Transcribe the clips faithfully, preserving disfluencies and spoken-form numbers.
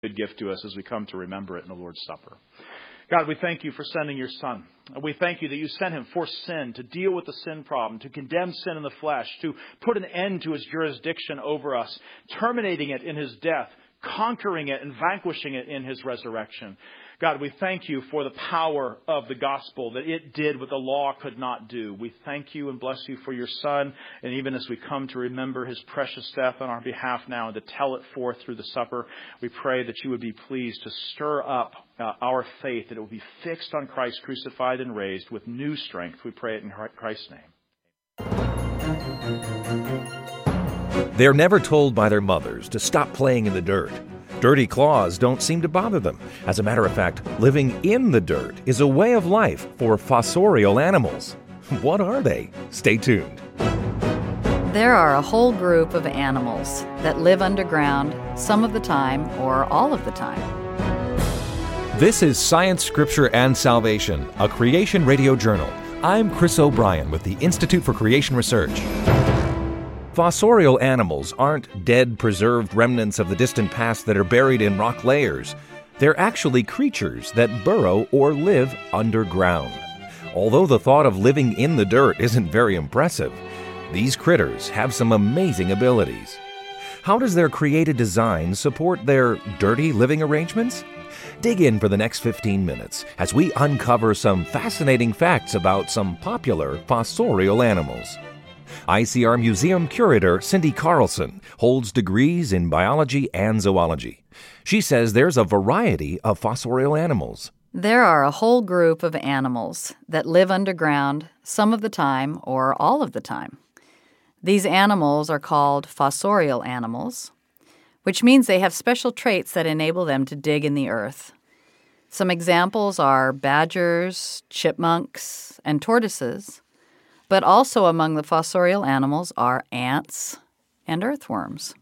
good gift to us as we come to remember it in the Lord's Supper. God, we thank you for sending your Son. We thank you that you sent him for sin, to deal with the sin problem, to condemn sin in the flesh, to put an end to his jurisdiction over us, terminating it in his death, conquering it and vanquishing it in his resurrection. God, we thank you for the power of the gospel, that it did what the law could not do. We thank you and bless you for your Son. And even as we come to remember his precious death on our behalf now and to tell it forth through the supper, we pray that you would be pleased to stir up uh, our faith, that it will be fixed on Christ crucified and raised with new strength. We pray it in Christ's name. They're never told by their mothers to stop playing in the dirt. Dirty claws don't seem to bother them. As a matter of fact, living in the dirt is a way of life for fossorial animals. What are they? Stay tuned. There are a whole group of animals that live underground some of the time or all of the time. This is Science, Scripture, and Salvation, a Creation Radio Journal. I'm Chris O'Brien with the Institute for Creation Research. Fossorial animals aren't dead, preserved remnants of the distant past that are buried in rock layers. They're actually creatures that burrow or live underground. Although the thought of living in the dirt isn't very impressive, these critters have some amazing abilities. How does their created design support their dirty living arrangements? Dig in for the next fifteen minutes as we uncover some fascinating facts about some popular fossorial animals. I C R Museum Curator Cindy Carlson holds degrees in biology and zoology. She says there's a variety of fossorial animals. There are a whole group of animals that live underground some of the time or all of the time. These animals are called fossorial animals, which means they have special traits that enable them to dig in the earth. Some examples are badgers, chipmunks, and tortoises. But also among the fossorial animals are ants and earthworms.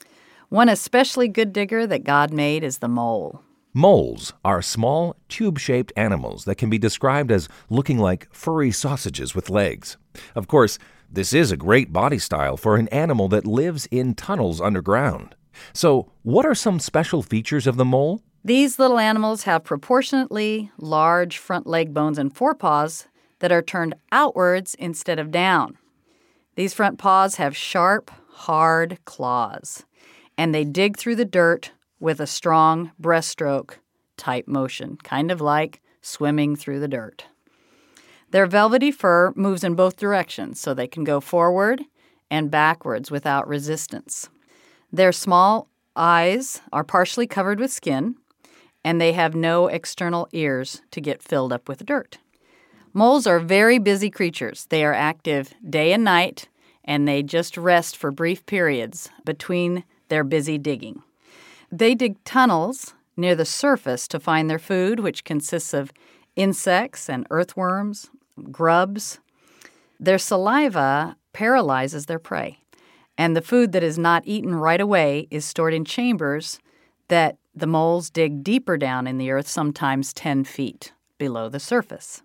One especially good digger that God made is the mole. Moles are small, tube-shaped animals that can be described as looking like furry sausages with legs. Of course, this is a great body style for an animal that lives in tunnels underground. So, what are some special features of the mole? These little animals have proportionately large front leg bones and forepaws that are turned outwards instead of down. These front paws have sharp, hard claws, and they dig through the dirt with a strong breaststroke type motion, kind of like swimming through the dirt. Their velvety fur moves in both directions, so they can go forward and backwards without resistance. Their small eyes are partially covered with skin, and they have no external ears to get filled up with dirt. Moles are very busy creatures. They are active day and night, and they just rest for brief periods between their busy digging. They dig tunnels near the surface to find their food, which consists of insects and earthworms, grubs. Their saliva paralyzes their prey, and the food that is not eaten right away is stored in chambers that the moles dig deeper down in the earth, sometimes ten feet below the surface.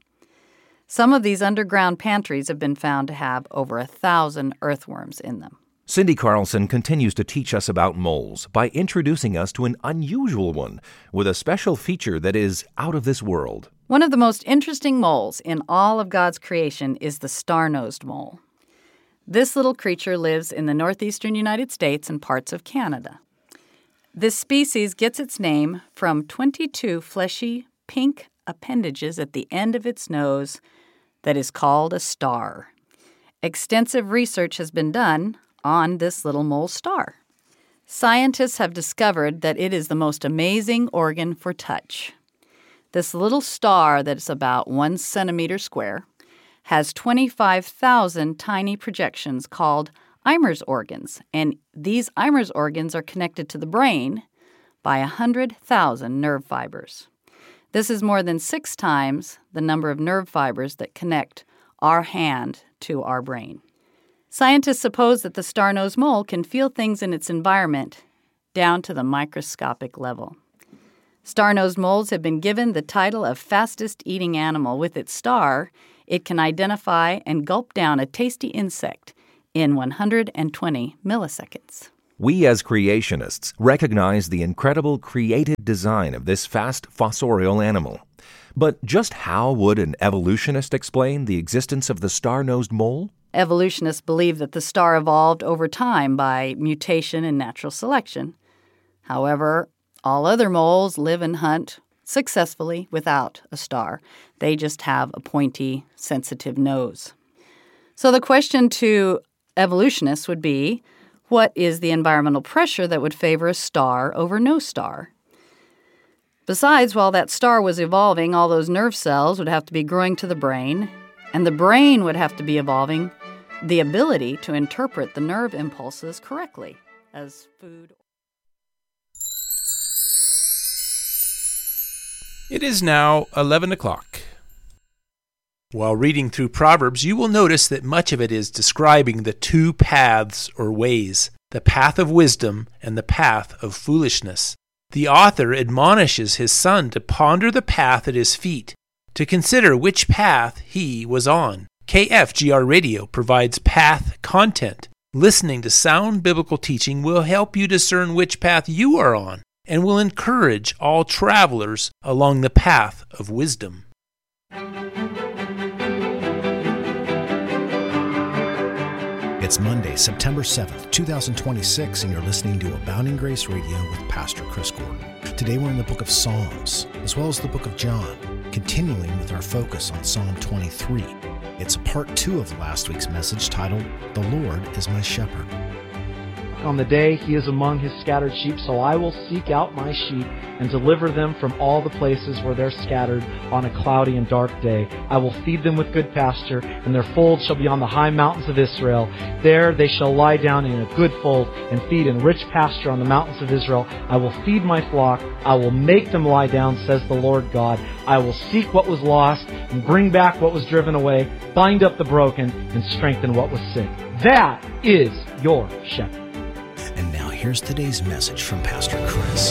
Some of these underground pantries have been found to have over a thousand earthworms in them. Cindy Carlson continues to teach us about moles by introducing us to an unusual one with a special feature that is out of this world. One of the most interesting moles in all of God's creation is the star-nosed mole. This little creature lives in the northeastern United States and parts of Canada. This species gets its name from twenty-two fleshy, pink appendages at the end of its nose that is called a star. Extensive research has been done on this little mole star. Scientists have discovered that it is the most amazing organ for touch. This little star that is about one centimeter square has twenty-five thousand tiny projections called Eimer's organs, and these Eimer's organs are connected to the brain by one hundred thousand nerve fibers. This is more than six times the number of nerve fibers that connect our hand to our brain. Scientists suppose that the star-nosed mole can feel things in its environment down to the microscopic level. Star-nosed moles have been given the title of fastest eating animal. With its star, it can identify and gulp down a tasty insect in one hundred twenty milliseconds. We as creationists recognize the incredible created design of this fast fossorial animal. But just how would an evolutionist explain the existence of the star-nosed mole? Evolutionists believe that the star evolved over time by mutation and natural selection. However, all other moles live and hunt successfully without a star. They just have a pointy, sensitive nose. So the question to evolutionists would be, what is the environmental pressure that would favor a star over no star? Besides, while that star was evolving, all those nerve cells would have to be growing to the brain, and the brain would have to be evolving the ability to interpret the nerve impulses correctly as food. It is now eleven o'clock. While reading through Proverbs, you will notice that much of it is describing the two paths or ways, the path of wisdom and the path of foolishness. The author admonishes his son to ponder the path at his feet, to consider which path he was on. K F G R Radio provides path content. Listening to sound biblical teaching will help you discern which path you are on, and will encourage all travelers along the path of wisdom. It's Monday, September seventh, twenty twenty-six, and you're listening to Abounding Grace Radio with Pastor Chris Gordon. Today we're in the book of Psalms, as well as the book of John, continuing with our focus on Psalm twenty-three. It's part two of last week's message titled, The Lord is My Shepherd. On the day he is among his scattered sheep, so I will seek out my sheep and deliver them from all the places where they're scattered on a cloudy and dark day. I will feed them with good pasture, and their fold shall be on the high mountains of Israel. There they shall lie down in a good fold and feed in rich pasture on the mountains of Israel. I will feed my flock. I will make them lie down, says the Lord God. I will seek what was lost and bring back what was driven away, bind up the broken and strengthen what was sick. That is your shepherd. And now here's today's message from Pastor Chris.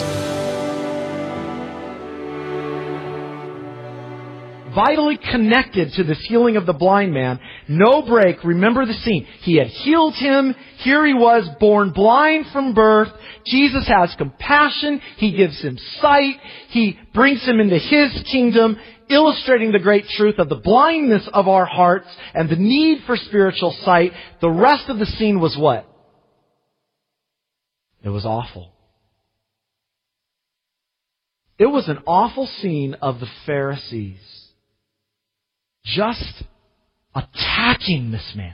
Vitally connected to this healing of the blind man, no break. Remember the scene. He had healed him. Here he was, born blind from birth. Jesus has compassion. He gives him sight. He brings him into his kingdom, illustrating the great truth of the blindness of our hearts and the need for spiritual sight. The rest of the scene was what? It was awful. It was an awful scene of the Pharisees just attacking this man.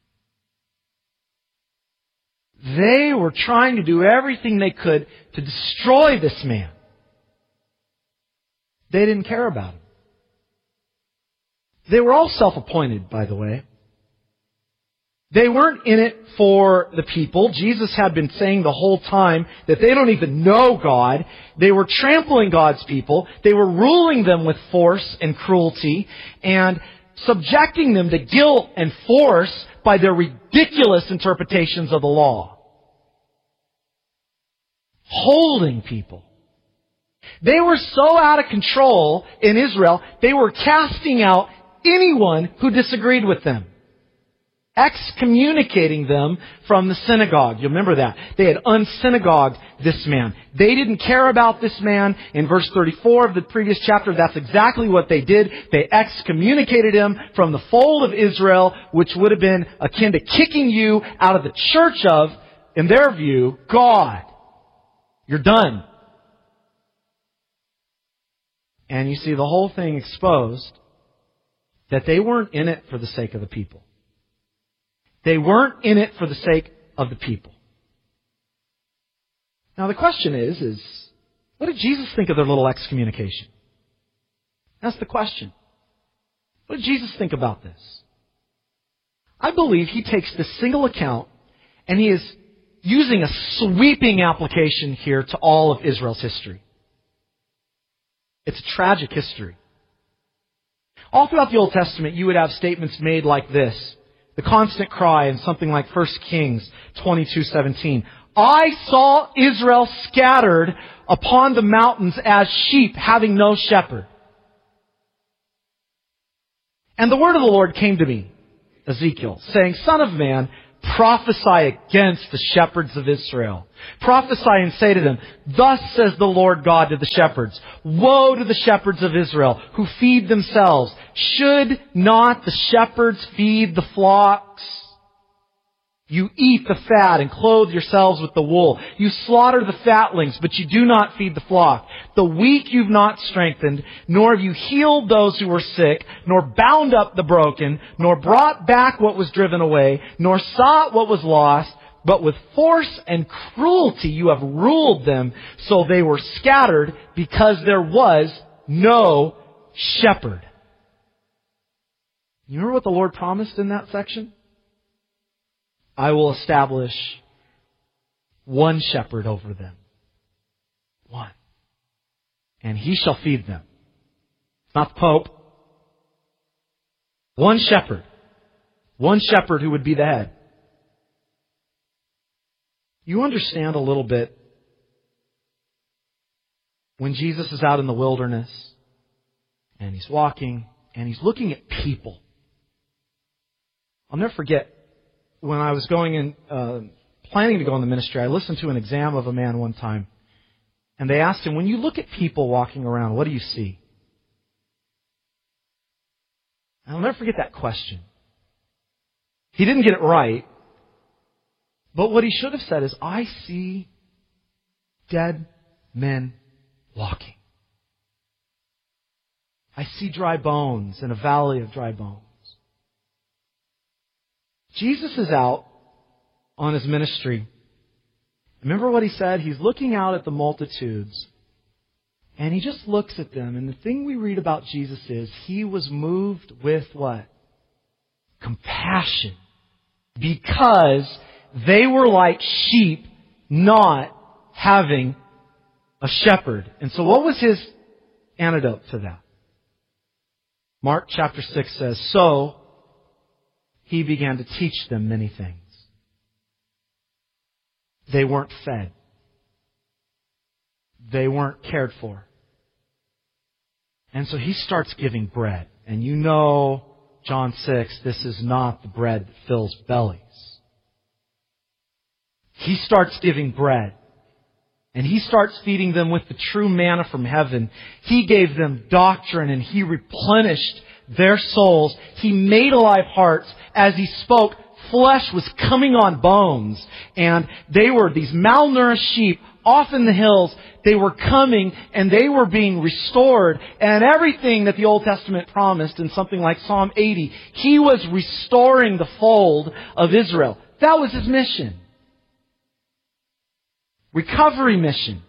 They were trying to do everything they could to destroy this man. They didn't care about him. They were all self-appointed, by the way. They weren't in it for the people. Jesus had been saying the whole time that they don't even know God. They were trampling God's people. They were ruling them with force and cruelty and subjecting them to guilt and force by their ridiculous interpretations of the law. Holding people. They were so out of control in Israel, they were casting out anyone who disagreed with them. Excommunicating them from the synagogue. You remember that. They had unsynagogued this man. They didn't care about this man. In verse thirty-four of the previous chapter, that's exactly what they did. They excommunicated him from the fold of Israel, which would have been akin to kicking you out of the church of, in their view, God. You're done. And you see the whole thing exposed that they weren't in it for the sake of the people. They weren't in it for the sake of the people. Now the question is, is what did Jesus think of their little excommunication? That's the question. What did Jesus think about this? I believe He takes this single account and He is using a sweeping application here to all of Israel's history. It's a tragic history. All throughout the Old Testament, you would have statements made like this. The constant cry in something like First Kings twenty-two seventeen. I saw Israel scattered upon the mountains as sheep having no shepherd. And the word of the Lord came to me, Ezekiel, saying, Son of man, prophesy against the shepherds of Israel. Prophesy and say to them, thus says the Lord God to the shepherds, woe to the shepherds of Israel who feed themselves. Should not the shepherds feed the flocks? You eat the fat and clothe yourselves with the wool. You slaughter the fatlings, but you do not feed the flock. The weak you've not strengthened, nor have you healed those who were sick, nor bound up the broken, nor brought back what was driven away, nor sought what was lost, but with force and cruelty you have ruled them, so they were scattered because there was no shepherd. You remember what the Lord promised in that section? I will establish one shepherd over them. One. And he shall feed them. Not the Pope. One shepherd. One shepherd who would be the head. You understand a little bit when Jesus is out in the wilderness and He's walking and He's looking at people. I'll never forget when I was going in, uh, planning to go in the ministry, I listened to an exam of a man one time. And they asked him, when you look at people walking around, what do you see? And I'll never forget that question. He didn't get it right. But what he should have said is, I see dead men walking. I see dry bones in a valley of dry bones. Jesus is out on His ministry. Remember what He said? He's looking out at the multitudes. And He just looks at them. And the thing we read about Jesus is, He was moved with what? Compassion. Because they were like sheep not having a shepherd. And so what was His antidote to that? Mark chapter six says, so He began to teach them many things. They weren't fed. They weren't cared for. And so He starts giving bread. And you know, John six, this is not the bread that fills bellies. He starts giving bread. And He starts feeding them with the true manna from heaven. He gave them doctrine and He replenished their souls. He made alive hearts. As He spoke, flesh was coming on bones. And they were these malnourished sheep off in the hills. They were coming and they were being restored. And everything that the Old Testament promised in something like Psalm eighty, He was restoring the fold of Israel. That was His mission. Recovery mission.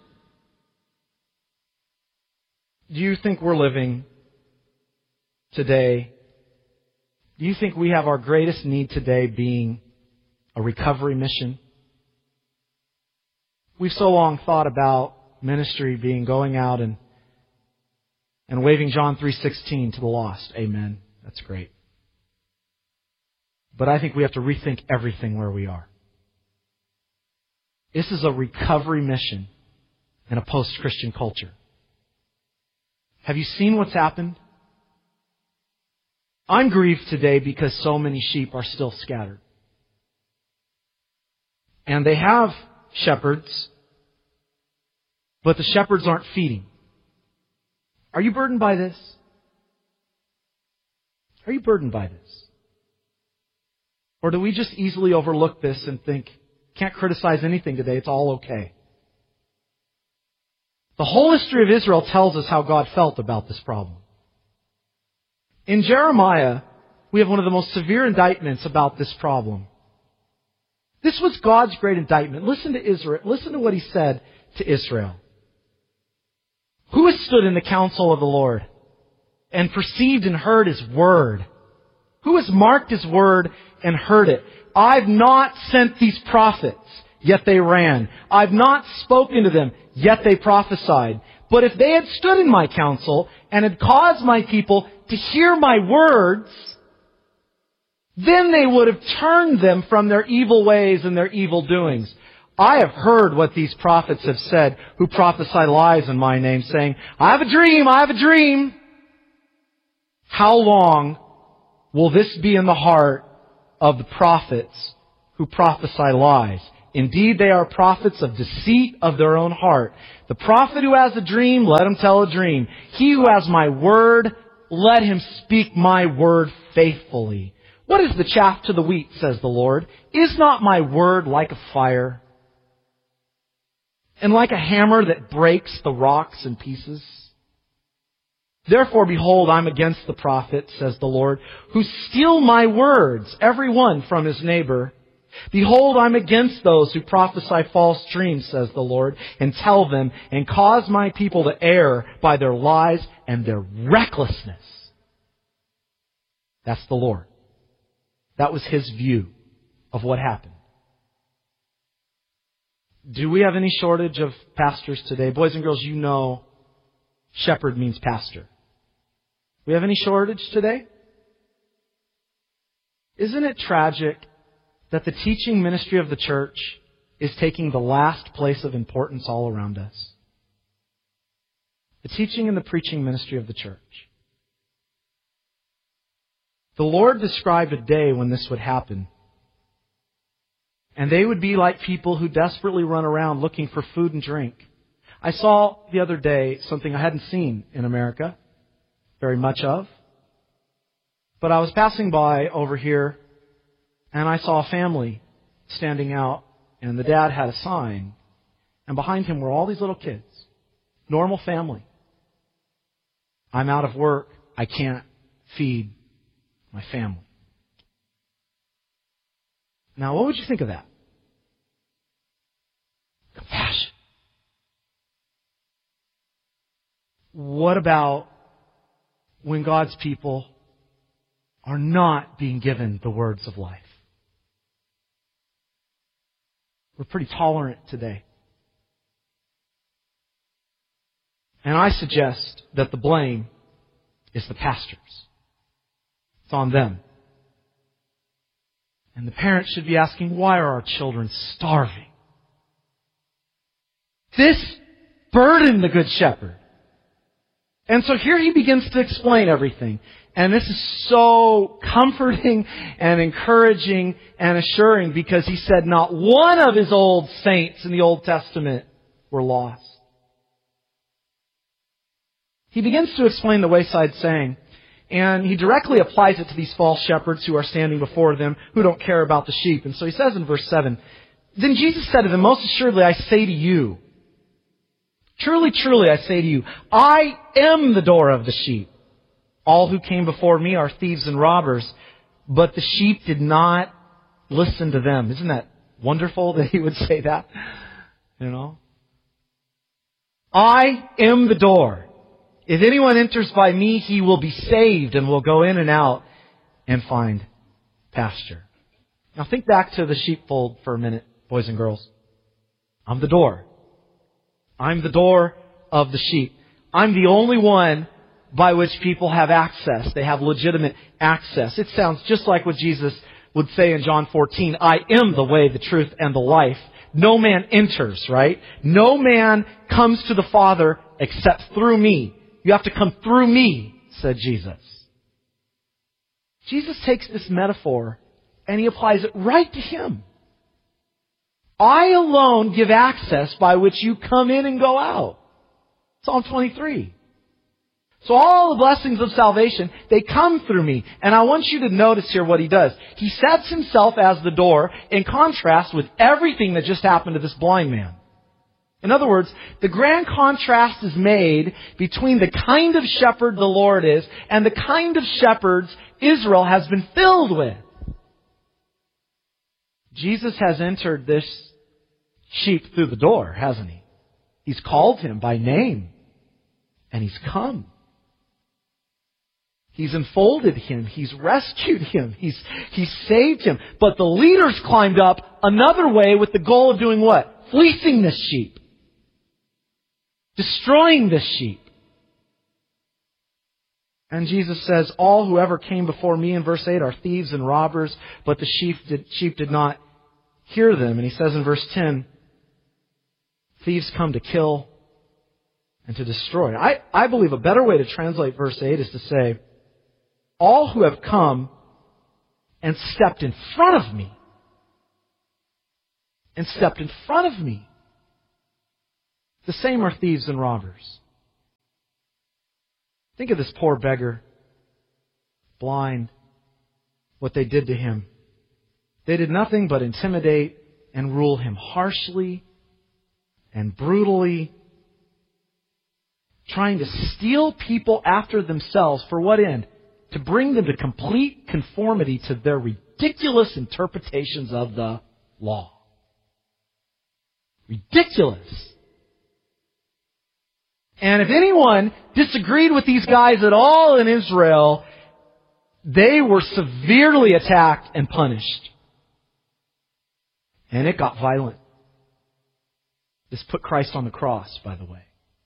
Do you think we're living today? Do you think we have our greatest need today being a recovery mission? We've so long thought about ministry being going out and and waving John three sixteen to the lost. Amen. That's great. But I think we have to rethink everything where we are. This is a recovery mission in a post-Christian culture. Have you seen what's happened? I'm grieved today because so many sheep are still scattered. And they have shepherds, but the shepherds aren't feeding. Are you burdened by this? Are you burdened by this? Or do we just easily overlook this and think, can't criticize anything today, it's all okay? The whole history of Israel tells us how God felt about this problem. In Jeremiah, we have one of the most severe indictments about this problem. This was God's great indictment. Listen to Israel. Listen to what He said to Israel. Who has stood in the counsel of the Lord and perceived and heard His word? Who has marked His word and heard it? I've not sent these prophets, yet they ran. I've not spoken to them, yet they prophesied. But if they had stood in my counsel and had caused my people to hear my words, then they would have turned them from their evil ways and their evil doings. I have heard what these prophets have said who prophesy lies in my name, saying, I have a dream, I have a dream. How long will this be in the heart of the prophets who prophesy lies. Indeed, they are prophets of deceit of their own heart. The prophet who has a dream, let him tell a dream. He who has my word, let him speak my word faithfully. What is the chaff to the wheat, says the Lord? Is not my word like a fire, and like a hammer that breaks the rocks in pieces? Therefore, behold, I'm against the prophet, says the Lord, who steal my words, every one from his neighbor. Behold, I'm against those who prophesy false dreams, says the Lord, and tell them, and cause my people to err by their lies and their recklessness. That's the Lord. That was His view of what happened. Do we have any shortage of pastors today? Boys and girls, you know shepherd means pastor. We have any shortage today? Isn't it tragic that the teaching ministry of the church is taking the last place of importance all around us? The teaching and the preaching ministry of the church. The Lord described a day when this would happen. And they would be like people who desperately run around looking for food and drink. I saw the other day something I hadn't seen in America very much of. But I was passing by over here, and I saw a family standing out, and the dad had a sign, and behind him were all these little kids. Normal family. I'm out of work. I can't feed my family. Now, what would you think of that? Compassion. What about when God's people are not being given the words of life? We're pretty tolerant today. And I suggest that the blame is the pastors. It's on them. And the parents should be asking, why are our children starving? This burdened the Good Shepherd. And so here he begins to explain everything. And this is so comforting and encouraging and assuring, because he said not one of his old saints in the Old Testament were lost. He begins to explain the wayside saying, and he directly applies it to these false shepherds who are standing before them, who don't care about the sheep. And so he says in verse seven, then Jesus said to them, most assuredly I say to you, truly, truly I say to you, I am the door of the sheep. All who came before me are thieves and robbers, but the sheep did not listen to them. Isn't that wonderful that he would say that? You know? I am the door. If anyone enters by me, he will be saved and will go in and out and find pasture. Now think back to the sheepfold for a minute, boys and girls. I'm the door. I'm the door of the sheep. I'm the only one by which people have access. They have legitimate access. It sounds just like what Jesus would say in John fourteen. I am the way, the truth, and the life. No man enters, right? No man comes to the Father except through me. You have to come through me, said Jesus. Jesus takes this metaphor and he applies it right to him. I alone give access by which you come in and go out. Psalm twenty-three. So all the blessings of salvation, they come through me. And I want you to notice here what he does. He sets himself as the door in contrast with everything that just happened to this blind man. In other words, the grand contrast is made between the kind of shepherd the Lord is and the kind of shepherds Israel has been filled with. Jesus has entered this sheep through the door, hasn't he? He's called him by name. And he's come. He's enfolded him. He's rescued him. He's, he's saved him. But the leaders climbed up another way with the goal of doing what? Fleecing this sheep. Destroying this sheep. And Jesus says, all who ever came before me, in verse eight, are thieves and robbers, but the sheep did, sheep did not hear them. And he says in verse ten, thieves come to kill and to destroy. I, I believe a better way to translate verse eight is to say, all who have come and stepped in front of me and stepped in front of me. The same are thieves and robbers. Think of this poor beggar, blind, what they did to him. They did nothing but intimidate and rule him harshly and brutally, trying to steal people after themselves. For what end? To bring them to complete conformity to their ridiculous interpretations of the law. Ridiculous. And if anyone disagreed with these guys at all in Israel, they were severely attacked and punished. And it got violent. This put Christ on the cross, by the way.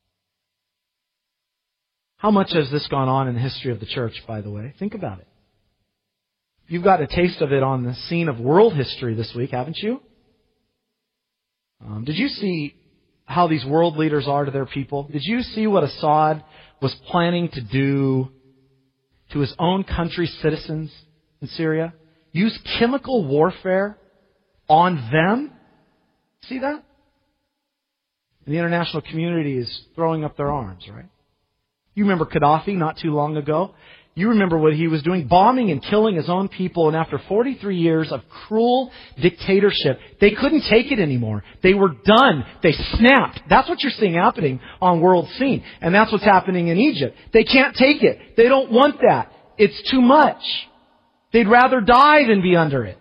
How much has this gone on in the history of the church, by the way? Think about it. You've got a taste of it on the scene of world history this week, haven't you? Um, did you see how these world leaders are to their people? Did you see what Assad was planning to do to his own country's citizens in Syria? Use chemical warfare on them? See that? And the international community is throwing up their arms, right? You remember Gaddafi not too long ago? You remember what he was doing, bombing and killing his own people. And after forty-three years of cruel dictatorship, they couldn't take it anymore. They were done. They snapped. That's what you're seeing happening on world scene. And that's what's happening in Egypt. They can't take it. They don't want that. It's too much. They'd rather die than be under it.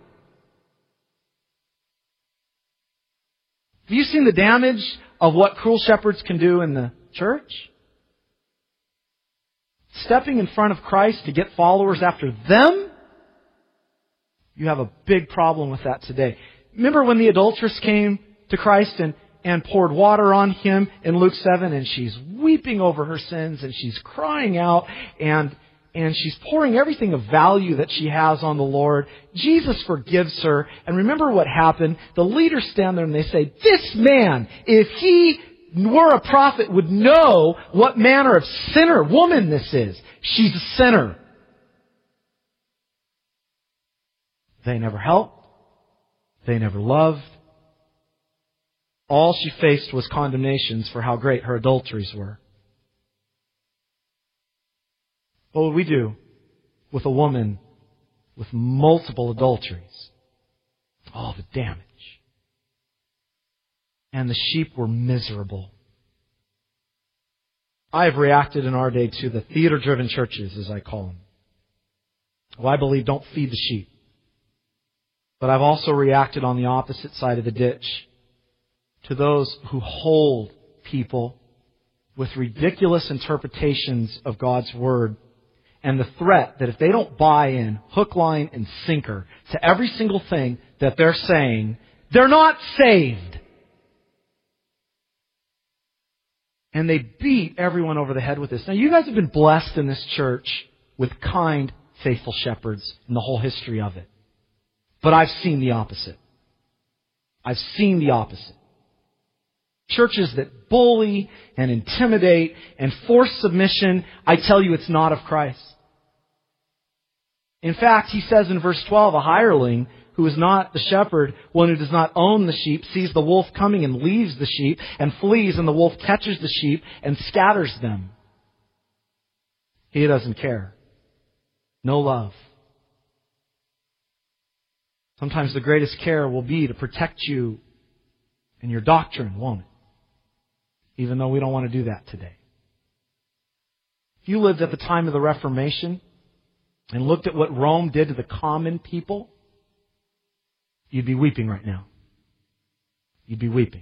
Have you seen the damage of what cruel shepherds can do in the church? Stepping in front of Christ to get followers after them? You have a big problem with that today. Remember when the adulteress came to Christ and, and poured water on Him in Luke seven, and she's weeping over her sins and she's crying out and, and she's pouring everything of value that she has on the Lord. Jesus forgives her. And remember what happened? The leaders stand there and they say, this man, if he were a prophet, would know what manner of sinner, woman this is. She's a sinner. They never helped. They never loved. All she faced was condemnations for how great her adulteries were. What would we do with a woman with multiple adulteries? All the damage. And the sheep were miserable. I have reacted in our day to the theater-driven churches, as I call them, who I believe don't feed the sheep. But I've also reacted on the opposite side of the ditch to those who hold people with ridiculous interpretations of God's Word and the threat that if they don't buy in hook, line, and sinker to every single thing that they're saying, they're not saved. And they beat everyone over the head with this. Now, you guys have been blessed in this church with kind, faithful shepherds in the whole history of it. But I've seen the opposite. I've seen the opposite. Churches that bully and intimidate and force submission, I tell you it's not of Christ. In fact, he says in verse twelve, a hireling who is not the shepherd, one who does not own the sheep, sees the wolf coming and leaves the sheep and flees, and the wolf catches the sheep and scatters them. He doesn't care. No love. Sometimes the greatest care will be to protect you and your doctrine, won't it? Even though we don't want to do that today. If you lived at the time of the Reformation and looked at what Rome did to the common people, you'd be weeping right now. You'd be weeping.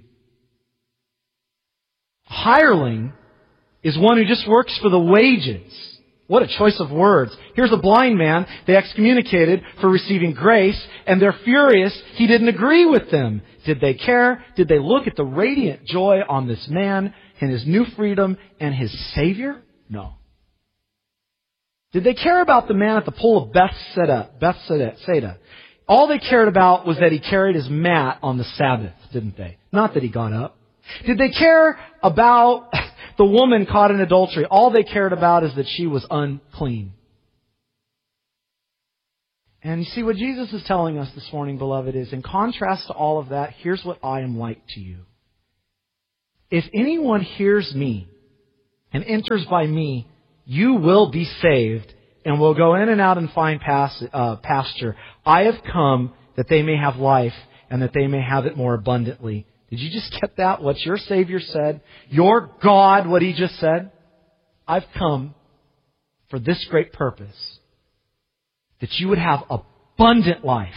A hireling is one who just works for the wages. What a choice of words. Here's a blind man they excommunicated for receiving grace, and they're furious he didn't agree with them. Did they care? Did they look at the radiant joy on this man and his new freedom and his Savior? No. Did they care about the man at the pool of Bethsaida? Bethsaida? All they cared about was that he carried his mat on the Sabbath, didn't they? Not that he got up. Did they care about the woman caught in adultery? All they cared about is that she was unclean. And you see, what Jesus is telling us this morning, beloved, is in contrast to all of that, here's what I am like to you. If anyone hears me and enters by me, you will be saved and will go in and out and find pas- uh, pasture. I have come that they may have life and that they may have it more abundantly. Did you just get that? What your Savior said? Your God, what He just said? I've come for this great purpose. That you would have abundant life.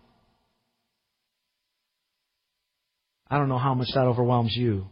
I don't know how much that overwhelms you.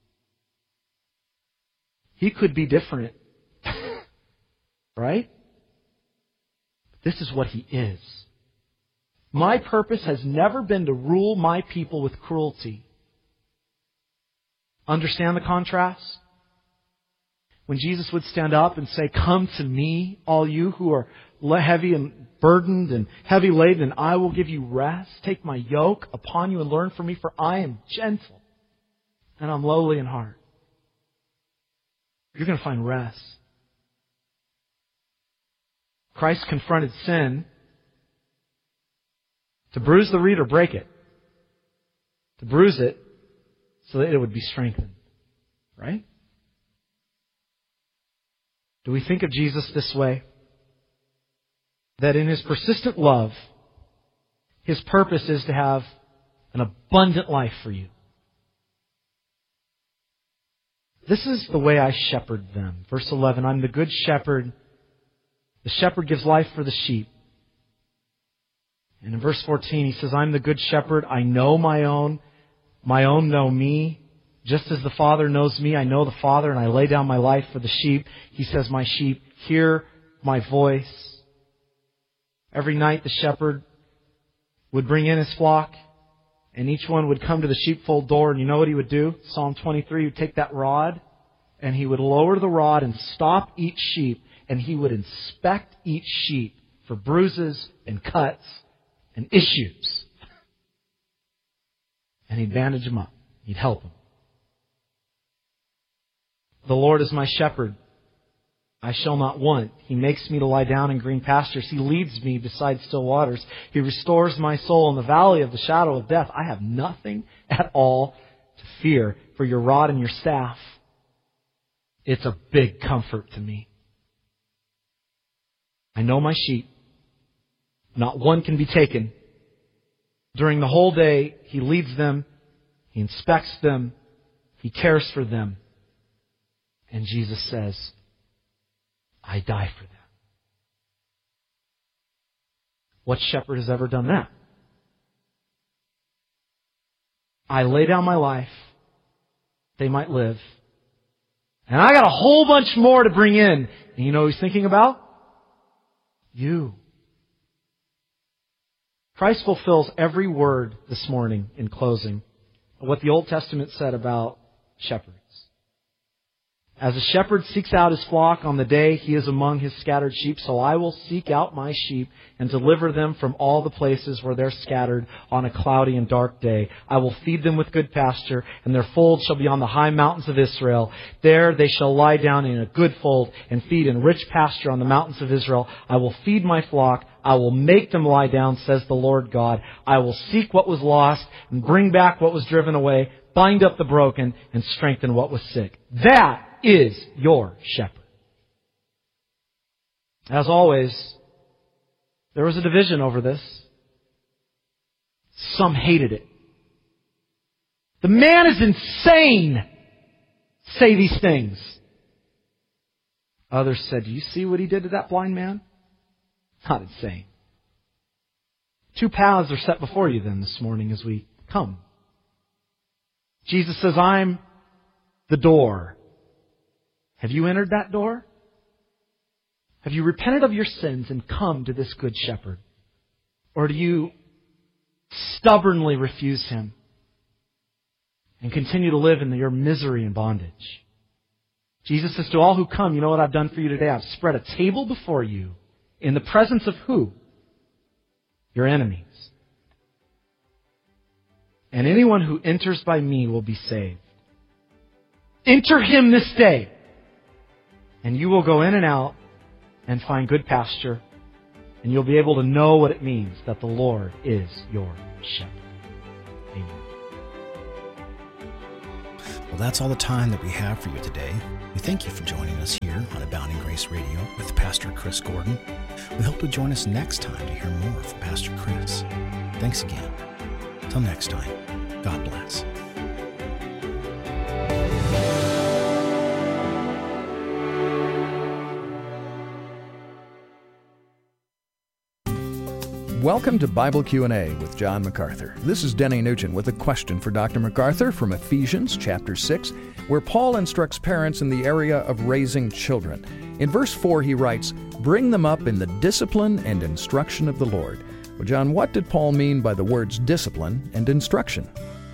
He could be different. Right? This is what He is. My purpose has never been to rule my people with cruelty. Understand the contrast? When Jesus would stand up and say, "Come to me, all you who are heavy and burdened and heavy laden, and I will give you rest. Take my yoke upon you and learn from me, for I am gentle and I'm lowly in heart." You're going to find rest. Christ confronted sin to bruise the reed or break it. To bruise it so that it would be strengthened. Right? Do we think of Jesus this way? That in His persistent love, His purpose is to have an abundant life for you. This is the way I shepherd them. Verse eleven, I'm the good shepherd. The shepherd gives life for the sheep. And in verse fourteen, He says, I'm the good shepherd. I know my own. My own know me. Just as the Father knows me, I know the Father, and I lay down my life for the sheep. He says, my sheep hear my voice. Every night the shepherd would bring in his flock, and each one would come to the sheepfold door, and you know what he would do? Psalm twenty-three, he would take that rod, and he would lower the rod and stop each sheep, and he would inspect each sheep for bruises and cuts and issues. And he'd bandage them up. He'd help them. The Lord is my shepherd. I shall not want. He makes me to lie down in green pastures. He leads me beside still waters. He restores my soul in the valley of the shadow of death. I have nothing at all to fear, for your rod and your staff, it's a big comfort to me. I know my sheep. Not one can be taken. During the whole day, He leads them. He inspects them. He cares for them. And Jesus says, I die for them. What shepherd has ever done that? I lay down my life, they might live. And I got a whole bunch more to bring in. And you know who He's thinking about? You. Christ fulfills every word this morning in closing of what the Old Testament said about shepherds. As a shepherd seeks out his flock on the day he is among his scattered sheep, so I will seek out my sheep and deliver them from all the places where they're scattered on a cloudy and dark day. I will feed them with good pasture, and their fold shall be on the high mountains of Israel. There they shall lie down in a good fold and feed in rich pasture on the mountains of Israel. I will feed my flock. I will make them lie down, says the Lord God. I will seek what was lost and bring back what was driven away, bind up the broken and strengthen what was sick. That is your shepherd. As always, there was a division over this. Some hated it. The man is insane. Say these things. Others said, do you see what he did to that blind man? Not insane. Two paths are set before you then this morning as we come. Jesus says, I'm the door. Have you entered that door? Have you repented of your sins and come to this good shepherd? Or do you stubbornly refuse Him and continue to live in your misery and bondage? Jesus says to all who come, you know what I've done for you today? I've spread a table before you in the presence of who? Your enemies. And anyone who enters by me will be saved. Enter Him this day. And you will go in and out and find good pasture and you'll be able to know what it means that the Lord is your shepherd. Amen. Well, that's all the time that we have for you today. We thank you for joining us here on Abounding Grace Radio with Pastor Chris Gordon. We hope you'll join us next time to hear more from Pastor Chris. Thanks again. Till next time, God bless. Welcome to Bible Q and A with John MacArthur. This is Denny Nugent with a question for Doctor MacArthur from Ephesians chapter six, where Paul instructs parents in the area of raising children. In verse four, he writes, "Bring them up in the discipline and instruction of the Lord." Well, John, what did Paul mean by the words discipline and instruction?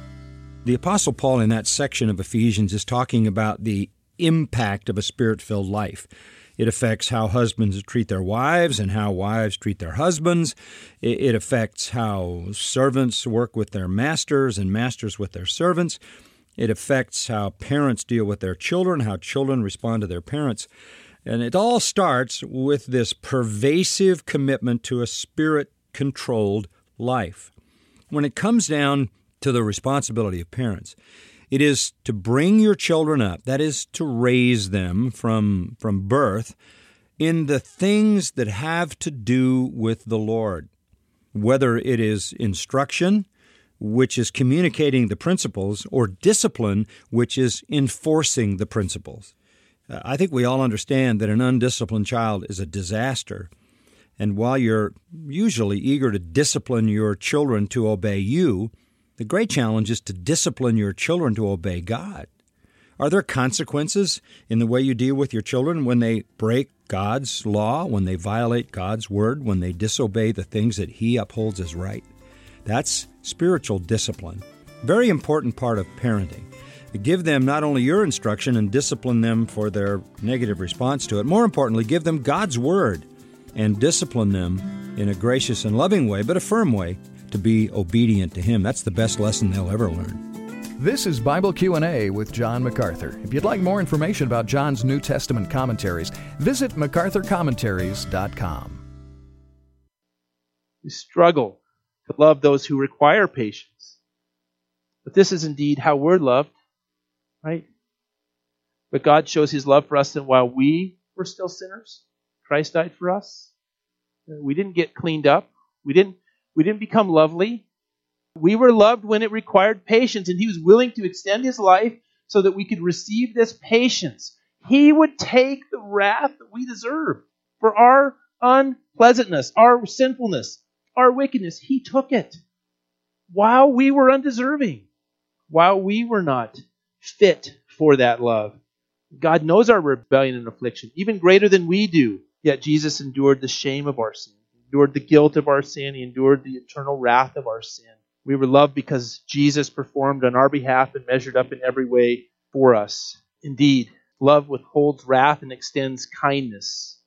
The Apostle Paul in that section of Ephesians is talking about the impact of a Spirit-filled life. It affects how husbands treat their wives and how wives treat their husbands. It affects how servants work with their masters and masters with their servants. It affects how parents deal with their children, how children respond to their parents. And it all starts with this pervasive commitment to a Spirit-controlled life. When it comes down to the responsibility of parents, it is to bring your children up, that is to raise them from, from birth, in the things that have to do with the Lord. Whether it is instruction, which is communicating the principles, or discipline, which is enforcing the principles. Uh, I think we all understand that an undisciplined child is a disaster. And while you're usually eager to discipline your children to obey you, the great challenge is to discipline your children to obey God. Are there consequences in the way you deal with your children when they break God's law, when they violate God's word, when they disobey the things that He upholds as right? That's spiritual discipline. Very important part of parenting. Give them not only your instruction and discipline them for their negative response to it, more importantly, give them God's word and discipline them in a gracious and loving way, but a firm way, to be obedient to Him. That's the best lesson they'll ever learn. This is Bible Q and A with John MacArthur. If you'd like more information about John's New Testament commentaries, visit macarthur commentaries dot com. We struggle to love those who require patience. But this is indeed how we're loved, right? But God shows His love for us, and while we were still sinners, Christ died for us. We didn't get cleaned up. We didn't We didn't become lovely. We were loved when it required patience, and He was willing to extend His life so that we could receive this patience. He would take the wrath that we deserve for our unpleasantness, our sinfulness, our wickedness. He took it while we were undeserving, while we were not fit for that love. God knows our rebellion and affliction, even greater than we do, yet Jesus endured the shame of our sin. Endured the guilt of our sin. He endured the eternal wrath of our sin. We were loved because Jesus performed on our behalf and measured up in every way for us. Indeed, love withholds wrath and extends kindness.